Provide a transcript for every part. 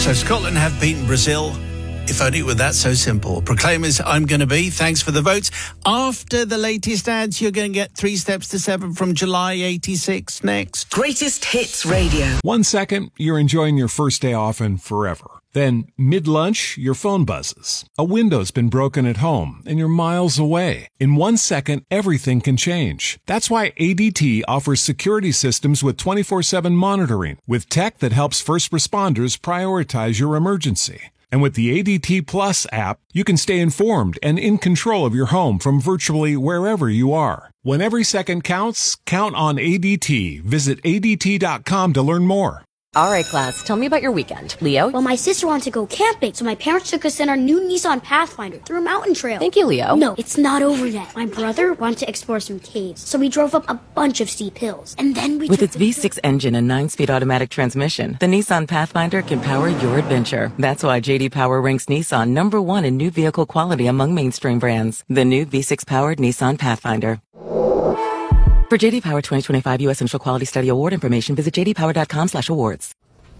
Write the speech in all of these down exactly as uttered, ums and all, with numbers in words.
So Scotland have beaten Brazil. If only it were that so simple. Proclaimers, I'm going to be. Thanks for the votes. After the latest ads, you're going to get Three Steps to Seven from July eighty-six next. Greatest Hits Radio. One second, you're enjoying your first day off and forever. Then, mid-lunch, your phone buzzes. A window's been broken at home, and you're miles away. In one second, everything can change. That's why A D T offers security systems with twenty-four seven monitoring, with tech that helps first responders prioritize your emergency. And with the A D T Plus app, you can stay informed and in control of your home from virtually wherever you are. When every second counts, count on A D T. Visit A D T dot com to learn more. All right, class, tell me about your weekend. Leo? Well, my sister wanted to go camping, so my parents took us in our new Nissan Pathfinder through a mountain trail. Thank you, Leo. No, it's not over yet. My brother wanted to explore some caves, so we drove up a bunch of steep hills. And then we With took its the V six engine and nine-speed automatic transmission, the Nissan Pathfinder can power your adventure. That's why J D Power ranks Nissan number one in new vehicle quality among mainstream brands. The new V six-powered Nissan Pathfinder. For J D Power twenty twenty-five U S Central Quality Study Award information, visit j d power dot com slash awards.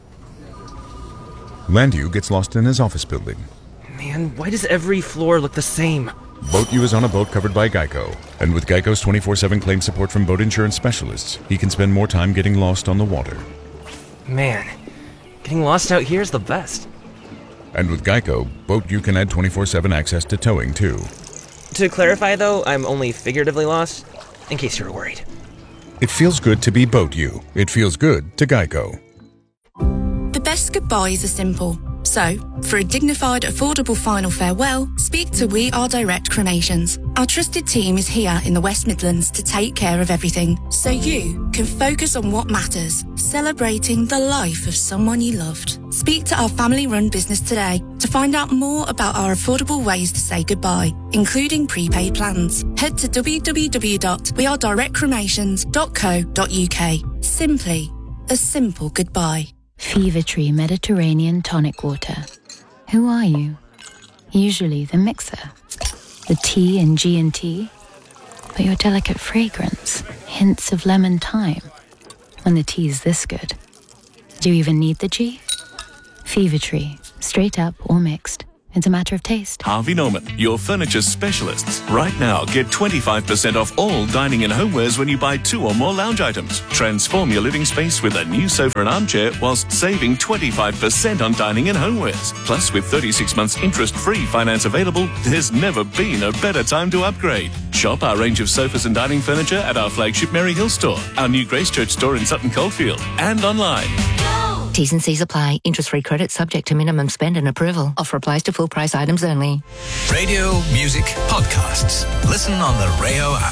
Landu gets lost in his office building. Man, why does every floor look the same? BoatU is on a boat covered by Geico. And with Geico's twenty-four seven claim support from boat insurance specialists, he can spend more time getting lost on the water. Man, getting lost out here is the best. And with Geico, BoatU can add twenty-four seven access to towing, too. To clarify, though, I'm only figuratively lost, in case you were worried. It feels good to be BoatU. It feels good to Geico. The best goodbyes are simple. So, for a dignified, affordable final farewell, speak to We Are Direct Cremations. Our trusted team is here in the West Midlands to take care of everything, so you can focus on what matters, celebrating the life of someone you loved. Speak to our family-run business today to find out more about our affordable ways to say goodbye, including prepaid plans. Head to w w w dot we are direct cremations dot co dot u k. Simply a simple goodbye. Fever Tree Mediterranean Tonic Water. Who are you? Usually the mixer, the T and G and T, but your delicate fragrance, hints of lemon thyme. When the tea's this good, do you even need the G? Fever Tree, straight up or mixed. It's a matter of taste. Harvey Norman, your furniture specialists. Right now, get twenty-five percent off all dining and homewares when you buy two or more lounge items. Transform your living space with a new sofa and armchair whilst saving twenty-five percent on dining and homewares. Plus, with thirty-six months interest-free finance available, there's never been a better time to upgrade. Shop our range of sofas and dining furniture at our flagship Mary Hill store, our new Gracechurch store in Sutton Coldfield, and online. T's and C's apply. Interest-free credit subject to minimum spend and approval. Offer applies to full price items only. Radio, music, podcasts. Listen on the Rayo app.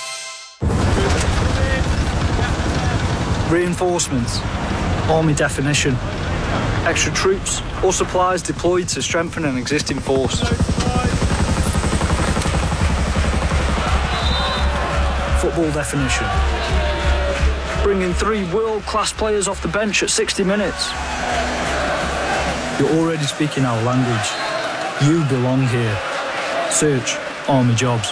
Reinforcements. Army definition. Extra troops or supplies deployed to strengthen an existing force. Football definition. Bringing three world-class players off the bench at sixty minutes. You're already speaking our language. You belong here. Search Army Jobs.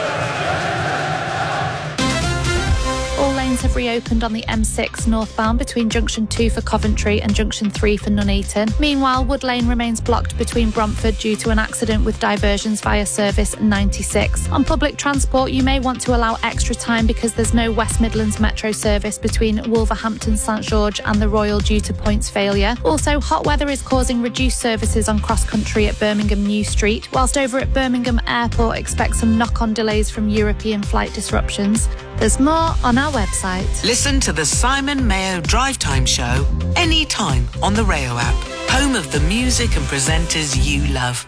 All lanes have reopened on the M six northbound between Junction two for Coventry and Junction three for Nuneaton. Meanwhile, Wood Lane remains blocked between Bromford due to an accident with diversions via service ninety-six. On public transport, you may want to allow extra time because there's no West Midlands Metro service between Wolverhampton St George and the Royal due to points failure. Also, hot weather is causing reduced services on cross-country at Birmingham New Street, whilst over at Birmingham Airport expect some knock-on delays from European flight disruptions. There's more on our website. Listen to the Simon Mayo Drive Time Show anytime on the Rayo app. Home of the music and presenters you love.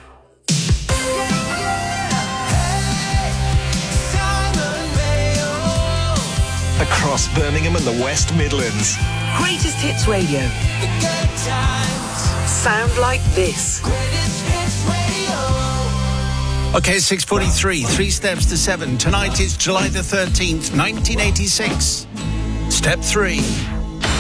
Across Birmingham and the West Midlands. Greatest Hits Radio. The good times. Sound like this. Greatest Hits Radio. Okay, six forty-three, Three Steps to Seven. Tonight is July the thirteenth, nineteen eighty-six. Step three.